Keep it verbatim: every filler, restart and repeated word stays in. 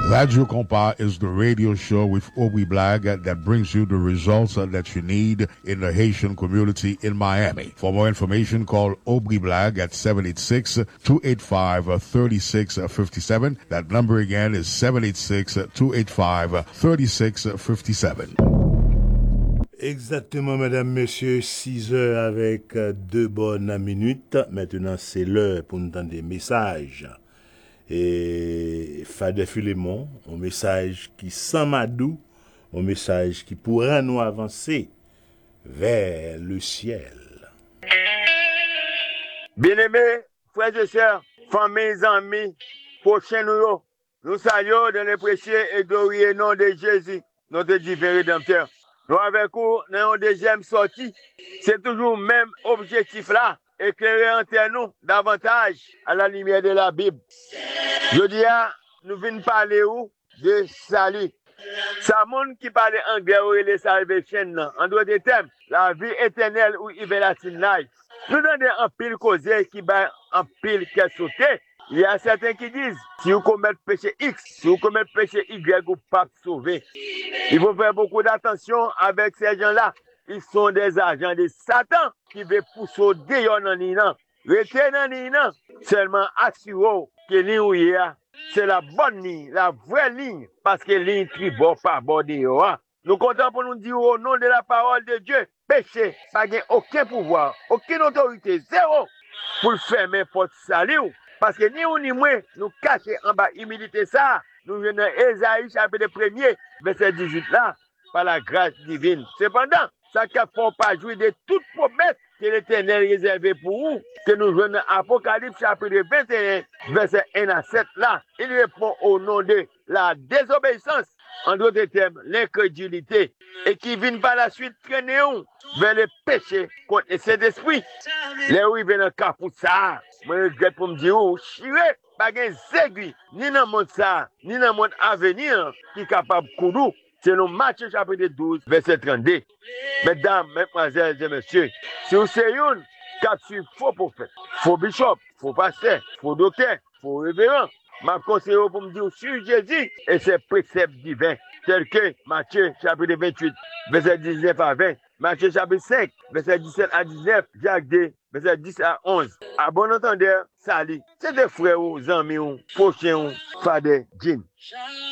Radio Compa is the radio show with Obi Black that brings you the results that you need in the Haitian community in Miami. For more information, call Obi Black at seven eight six, two eight five, three six five seven. That number again is seven eight six, two eight five, three six five seven. Exactement, mesdames, messieurs, six heures avec deux bonnes minutes. Maintenant, c'est l'heure pour nous donner des messages. Et Fade Filemon, un message qui sans madou, un message qui pourra nous avancer vers le ciel. Bien-aimés, frères et sœurs, familles, amis, prochains nous, nous saluons dans le précieux et glorieux nom de Jésus, notre divin rédempteur. Nous avec vous, dans une deuxième sortie, c'est toujours le même objectif là. Éclairer entre nous davantage à la lumière de la Bible. Je dis, nous venons parler où? De salut. Ça, monde qui parle anglais ou les salvation, en d'autres termes, la vie éternelle ou everlasting life. Nous donnons un pile causé qui va un pile qui est sauté. Il y a certains qui disent, si vous commettez péché X, si vous commettez péché Y, vous ne pouvez pas sauver. Il faut faire beaucoup d'attention avec ces gens-là. Ils sont des agents de Satan qui veulent pousser des gens dans l'île. Restez dans l'île, seulement assurez que l'île c'est la bonne ligne, la vraie ligne, parce que l'île qui va pas border. Nous comptons pour nous dire au nom de la parole de Dieu, péché, pas aucun pouvoir, aucune autorité, zéro, pour le fermer porte salut. Parce que ni ou ni moi, nous cacher en bas humilité ça, nous venons dans Ésaïe chapitre premier, verset dix-huit là, par la grâce divine. Cependant, ça ne faut pas jouir de toute promesse que l'Éternel réservé pour vous, que nous jouons dans Apocalypse chapitre vingt et un, verset un à sept là. Il répond au nom de la désobéissance, en d'autres termes, l'incrédulité, et qui vient par la suite traîner vers le péché contre le Saint-Esprit. Les où ils viennent en cas pour ça, moi je regrette pour me dire, oh, chiré, pas de zégui, ni dans le monde ça, ni dans le monde à venir, qui est capable de courir. C'est le Matthieu chapitre douze, verset trente-deux. Mesdames, mesdemoiselles et messieurs, si vous êtes une qui suit faux prophète, faux bishop, faux pasteur, faux docteur, faux révérend, m'a conseillé pour me dire sur Jésus et ses préceptes divins, tels que Matthieu chapitre vingt-huit, verset dix-neuf à vingt, Matthieu chapitre cinq, verset dix-sept à dix-neuf, Jacques deux, verset dix à onze. À bon entendeur, salut. C'est des frères, amis, prochains, Fade Jim.